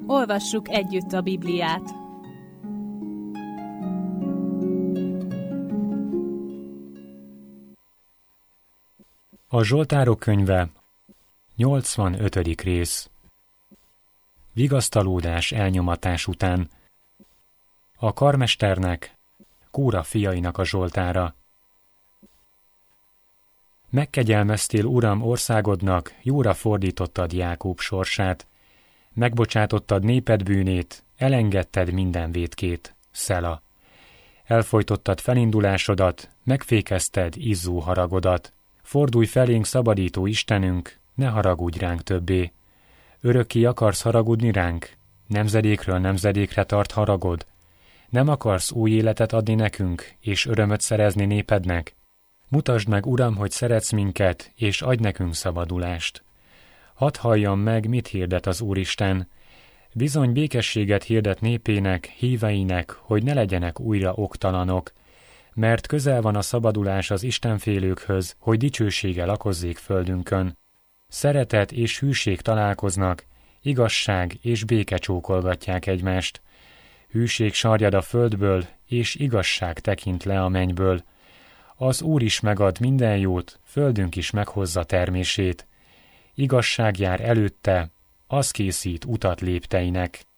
Olvassuk együtt a Bibliát. A Zsoltárok könyve, 85. rész. Vigasztalódás elnyomatás után. A karmesternek, Kóra fiainak a zsoltára. Megkegyelmeztél, Uram, országodnak, jóra fordítottad Jákób sorsát. Megbocsátottad néped bűnét, elengedted minden vétkét, Szela. Elfojtottad felindulásodat, megfékezted izzó haragodat. Fordulj felénk, szabadító Istenünk, ne haragudj ránk többé. Örökké akarsz haragudni ránk? Nemzedékről nemzedékre tart haragod? Nem akarsz új életet adni nekünk, és örömöt szerezni népednek? Mutasd meg, Uram, hogy szeretsz minket, és adj nekünk szabadulást. Hadd halljam meg, mit hirdet az Úristen. Bizony békességet hirdet népének, híveinek, hogy ne legyenek újra oktalanok, mert közel van a szabadulás az istenfélőkhöz, hogy dicsősége lakozzék földünkön. Szeretet és hűség találkoznak, igazság és béke csókolgatják egymást. Hűség sarjad a földből, és igazság tekint le a mennyből. Az Úr is megad minden jót, földünk is meghozza termését. Igazság jár előtte, az készít utat lépteinek.